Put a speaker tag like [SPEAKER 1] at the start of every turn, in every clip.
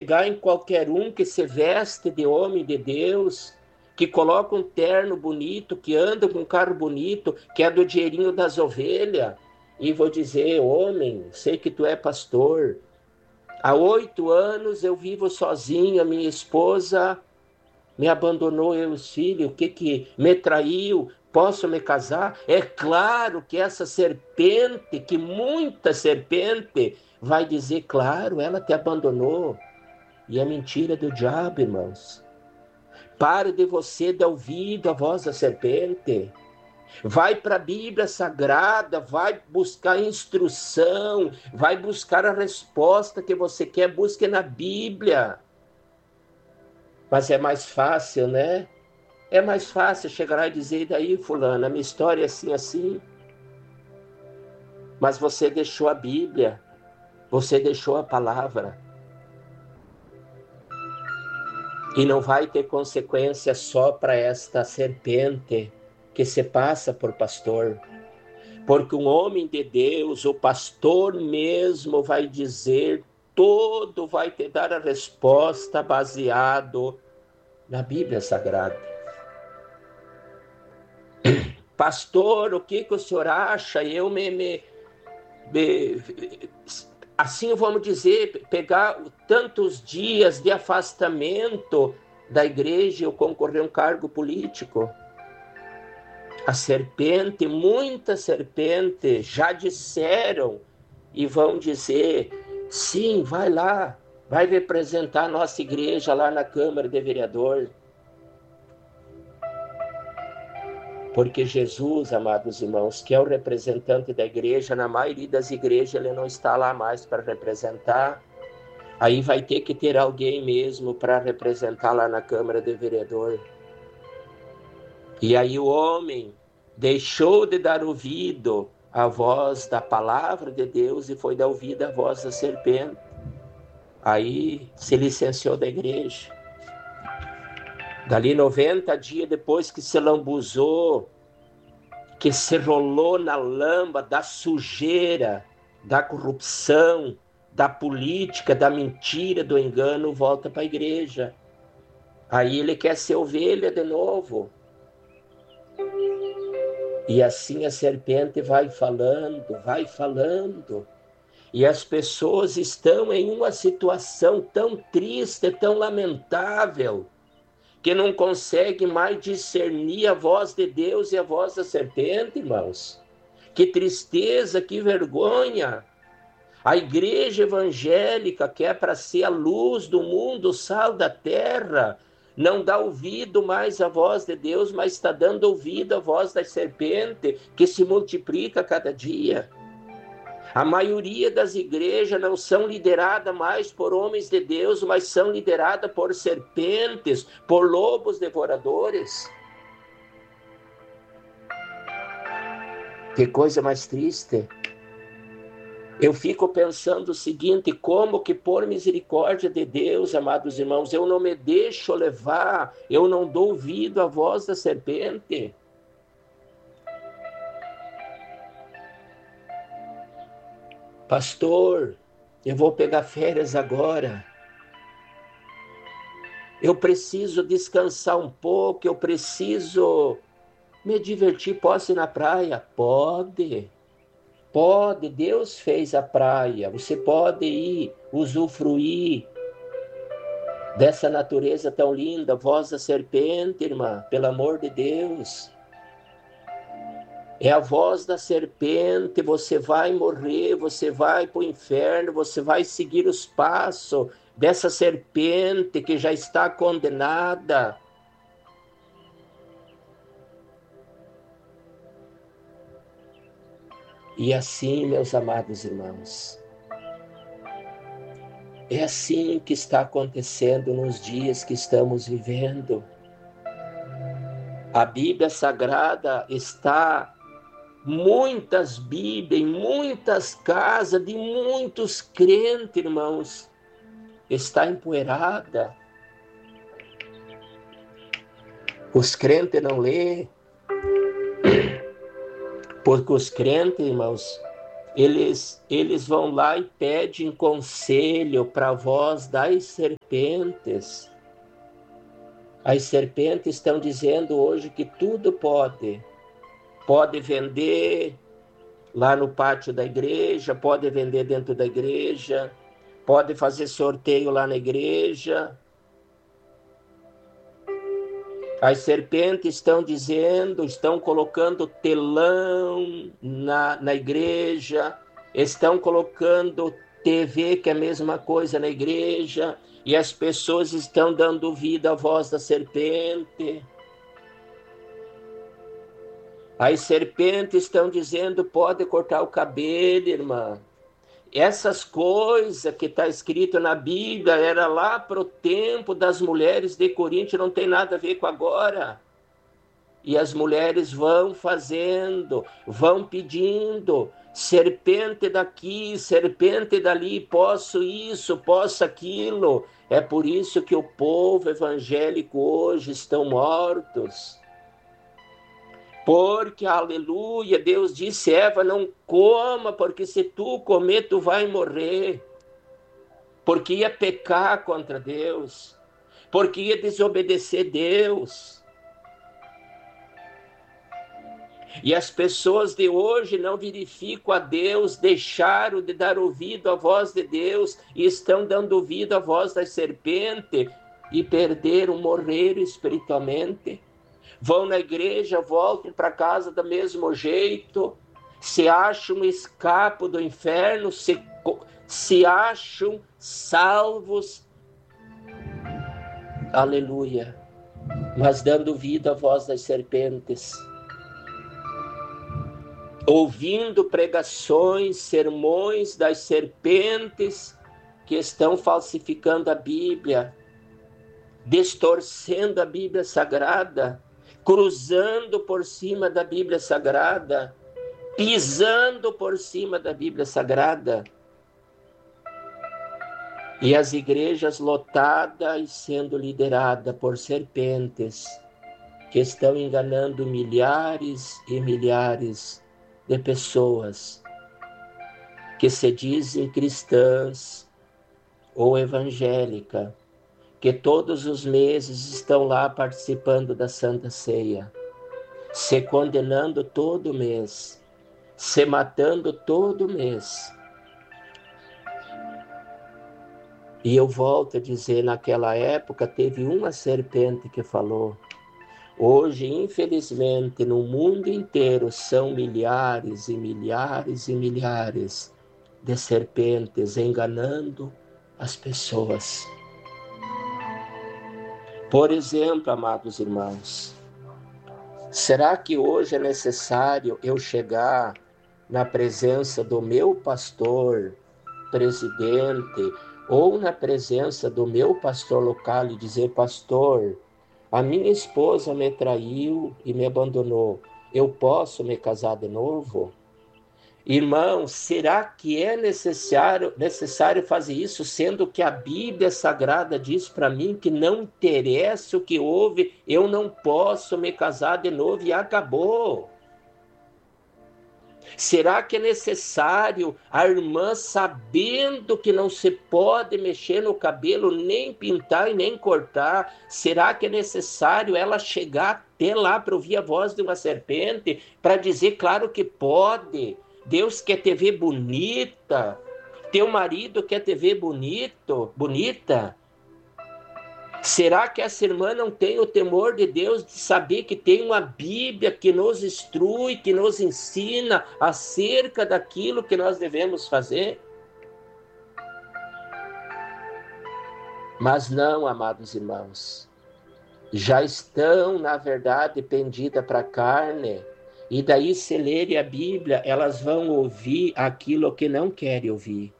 [SPEAKER 1] chegar em qualquer um que se veste de homem de Deus, que coloca um terno bonito, que anda com um carro bonito, que é do dinheirinho das ovelhas, e vou dizer: homem, sei que tu é pastor, há 8 anos eu vivo sozinho, a minha esposa me abandonou, eu e os filhos, o que me traiu, posso me casar? É claro que essa serpente, que muita serpente, vai dizer: claro, ela te abandonou. E é mentira do diabo, irmãos. Pare de você dar ouvido à voz da serpente. Vai para a Bíblia Sagrada, vai buscar instrução, vai buscar a resposta que você quer, busque na Bíblia. Mas é mais fácil, né? É mais fácil chegar lá e dizer: e daí, fulano, a minha história é assim, assim. Mas você deixou a Bíblia, você deixou a palavra. E não vai ter consequência só para esta serpente que se passa por pastor. Porque um homem de Deus, o pastor mesmo, vai dizer, todo vai te dar a resposta baseado na Bíblia Sagrada. Pastor, o que o senhor acha? Eu assim vamos dizer, pegar tantos dias de afastamento da igreja, eu concorrer a um cargo político. A serpente, muitas serpentes já disseram e vão dizer: sim, vai lá, vai representar a nossa igreja lá na Câmara de Vereador. Porque Jesus, amados irmãos, que é o representante da igreja, na maioria das igrejas ele não está lá mais para representar. Aí vai ter que ter alguém mesmo para representar lá na Câmara de Vereador. E aí o homem deixou de dar ouvido à voz da palavra de Deus e foi dar ouvido à voz da serpente. Aí se licenciou da igreja. Dali 90 dias depois que se lambuzou, que se rolou na lama da sujeira, da corrupção, da política, da mentira, do engano, volta para a igreja. Aí ele quer ser ovelha de novo. E assim a serpente vai falando, vai falando. E as pessoas estão em uma situação tão triste, tão lamentável, que não conseguem mais discernir a voz de Deus e a voz da serpente, irmãos. Que tristeza, que vergonha. A igreja evangélica, que é para ser a luz do mundo, o sal da terra, não dá ouvido mais à voz de Deus, mas está dando ouvido à voz da serpente, que se multiplica a cada dia. A maioria das igrejas não são lideradas mais por homens de Deus, mas são lideradas por serpentes, por lobos devoradores. Que coisa mais triste. Eu fico pensando o seguinte: como que por misericórdia de Deus, amados irmãos, eu não me deixo levar, eu não dou ouvido à voz da serpente? Pastor, eu vou pegar férias agora. Eu preciso descansar um pouco, eu preciso me divertir. Posso ir na praia? Pode. Pode, Deus fez a praia. Você pode ir, usufruir dessa natureza tão linda. Voz da serpente, irmã, pelo amor de Deus. É a voz da serpente, você vai morrer, você vai para o inferno, você vai seguir os passos dessa serpente que já está condenada. E assim, meus amados irmãos, é assim que está acontecendo nos dias que estamos vivendo. A Bíblia Sagrada está, muitas Bíblias, em muitas casas de muitos crentes, irmãos, está empoeirada. Os crentes não lêem, porque os crentes, irmãos, Eles vão lá e pedem conselho para a voz das serpentes. As serpentes estão dizendo hoje que tudo pode. Pode vender lá no pátio da igreja, pode vender dentro da igreja, pode fazer sorteio lá na igreja. As serpentes estão dizendo, estão colocando telão na igreja, estão colocando TV, que é a mesma coisa, na igreja, e as pessoas estão dando vida à voz da serpente. As serpentes estão dizendo, pode cortar o cabelo, irmã. Essas coisas que está escrito na Bíblia era lá para o tempo das mulheres de Corinto, não tem nada a ver com agora. E as mulheres vão fazendo, vão pedindo, serpente daqui, serpente dali, posso isso, posso aquilo. É por isso que o povo evangélico hoje estão mortos. Porque, aleluia, Deus disse, Eva, não coma, porque se tu comer, tu vai morrer. Porque ia pecar contra Deus. Porque ia desobedecer Deus. E as pessoas de hoje não verificam a Deus, deixaram de dar ouvido à voz de Deus e estão dando ouvido à voz da serpente e perderam, morreram espiritualmente. Vão na igreja, voltam para casa do mesmo jeito, se acham escapo do inferno, se acham salvos, aleluia, mas dando vida à voz das serpentes, ouvindo pregações, sermões das serpentes que estão falsificando a Bíblia, distorcendo a Bíblia Sagrada, cruzando por cima da Bíblia Sagrada, pisando por cima da Bíblia Sagrada. E as igrejas lotadas e sendo lideradas por serpentes que estão enganando milhares e milhares de pessoas que se dizem cristãs ou evangélicas, que todos os meses estão lá participando da Santa Ceia, se condenando todo mês, se matando todo mês. E eu volto a dizer, naquela época teve uma serpente que falou. Hoje, infelizmente, no mundo inteiro são milhares e milhares e milhares de serpentes enganando as pessoas. Por exemplo, amados irmãos, será que hoje é necessário eu chegar na presença do meu pastor, presidente, ou na presença do meu pastor local e dizer, pastor, a minha esposa me traiu e me abandonou, eu posso me casar de novo? Irmão, será que é necessário fazer isso, sendo que a Bíblia Sagrada diz para mim que não interessa o que houve, eu não posso me casar de novo e acabou? Será que é necessário a irmã, sabendo que não se pode mexer no cabelo, nem pintar e nem cortar, será que é necessário ela chegar até lá para ouvir a voz de uma serpente, para dizer, claro que pode, Deus quer te ver bonita, teu marido quer te ver bonita? Será que essa irmã não tem o temor de Deus de saber que tem uma Bíblia que nos instrui, que nos ensina acerca daquilo que nós devemos fazer? Mas não, amados irmãos, já estão, na verdade, pendidas para a carne, e daí, se lerem a Bíblia, elas vão ouvir aquilo que não querem ouvir.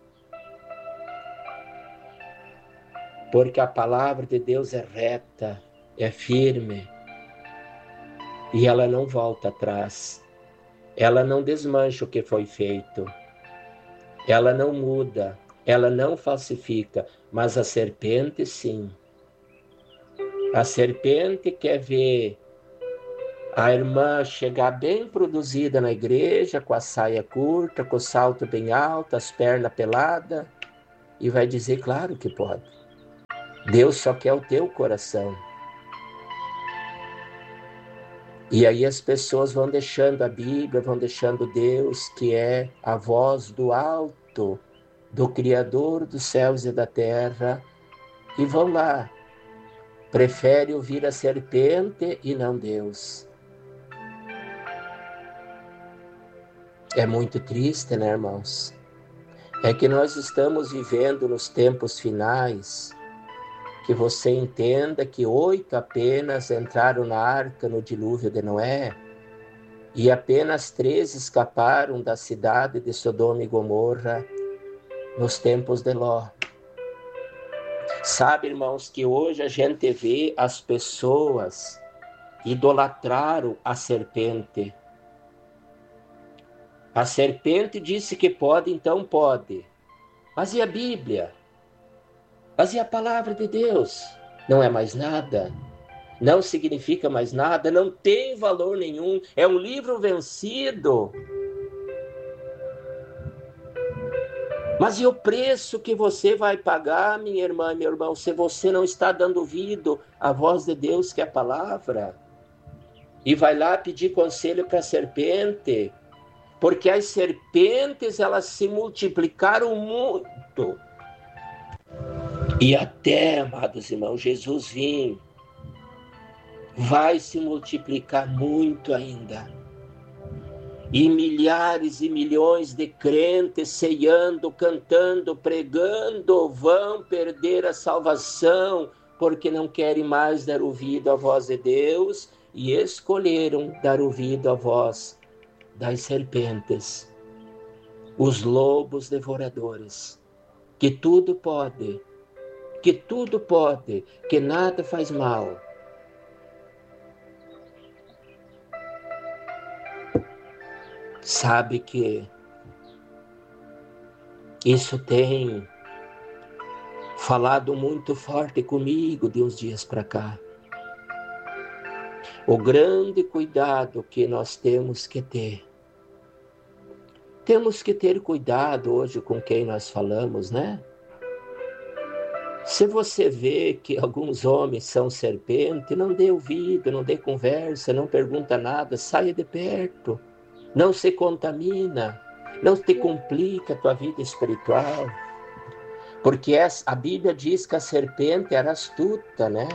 [SPEAKER 1] Porque a palavra de Deus é reta, é firme, e ela não volta atrás. Ela não desmancha o que foi feito. Ela não muda, ela não falsifica, mas a serpente sim. A serpente quer ver A irmã chegar bem produzida na igreja, com a saia curta, com o salto bem alto, as pernas peladas, e vai dizer, claro que pode. Deus só quer o teu coração. E aí as pessoas vão deixando a Bíblia, vão deixando Deus, que é a voz do alto, do Criador dos céus e da terra, e vão lá. Prefere ouvir a serpente e não Deus. É muito triste, né, irmãos? É que nós estamos vivendo nos tempos finais, que você entenda que 8 apenas entraram na arca no dilúvio de Noé, e apenas 3 escaparam da cidade de Sodoma e Gomorra nos tempos de Ló. Sabe, irmãos, que hoje a gente vê as pessoas idolatraram a serpente. A serpente disse que pode, então pode. Mas e a Bíblia? Mas e a palavra de Deus? Não é mais nada? Não significa mais nada? Não tem valor nenhum? É um livro vencido? Mas e o preço que você vai pagar, minha irmã e meu irmão, se você não está dando ouvido à voz de Deus, que é a palavra? E vai lá pedir conselho para a serpente? Porque as serpentes, elas se multiplicaram muito. E até, amados irmãos, Jesus vir, vai se multiplicar muito ainda. E milhares e milhões de crentes ceiando, cantando, pregando, vão perder a salvação, porque não querem mais dar ouvido à voz de Deus e escolheram dar ouvido à voz das serpentes, os lobos devoradores, que tudo pode, que nada faz mal. Sabe que isso tem falado muito forte comigo de uns dias para cá. O grande cuidado que nós temos que ter. Temos que ter cuidado hoje com quem nós falamos, né? Se você vê que alguns homens são serpente, não dê ouvido, não dê conversa, não pergunta nada, saia de perto. Não se contamina, não te complica a tua vida espiritual. Porque a Bíblia diz que a serpente era astuta, né?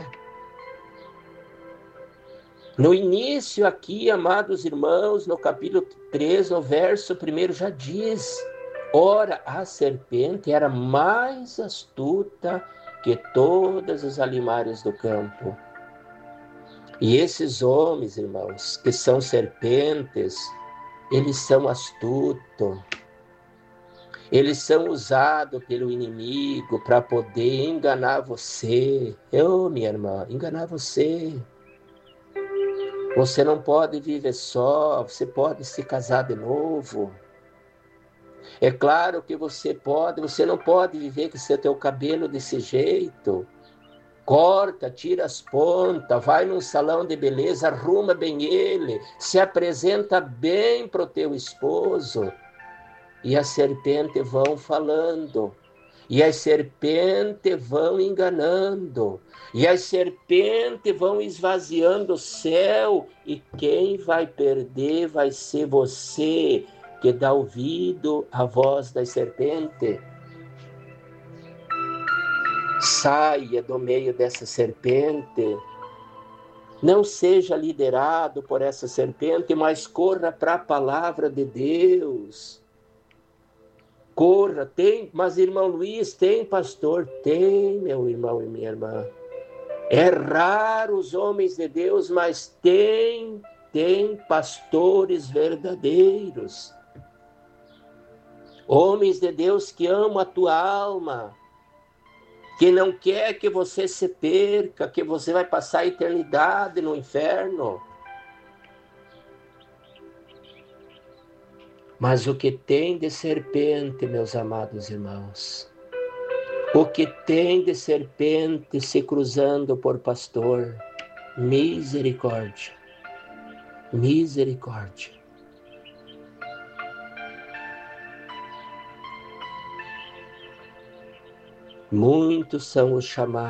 [SPEAKER 1] No início aqui, amados irmãos, no capítulo 3, no verso 1, já diz: ora, a serpente era mais astuta que todos os animais do campo. E esses homens, irmãos, que são serpentes, eles são astutos. Eles são usados pelo inimigo para poder enganar você. Minha irmã, enganar você. Você não pode viver só, você pode se casar de novo. É claro que você não pode viver com seu teu cabelo desse jeito. Corta, tira as pontas, vai num salão de beleza, arruma bem ele, se apresenta bem para o teu esposo. E as serpentes vão falando, e as serpentes vão enganando, e as serpentes vão esvaziando o céu, e quem vai perder vai ser você, que dá ouvido à voz das serpentes. Saia do meio dessa serpente, não seja liderado por essa serpente, mas corra para a palavra de Deus. Corra, tem, mas irmão Luiz, tem pastor? Tem, meu irmão e minha irmã. É raro os homens de Deus, mas tem pastores verdadeiros. Homens de Deus que amam a tua alma, que não quer que você se perca, que você vai passar a eternidade no inferno. Mas o que tem de serpente, meus amados irmãos, o que tem de serpente se cruzando por pastor, misericórdia. Misericórdia. Muitos são os chamados,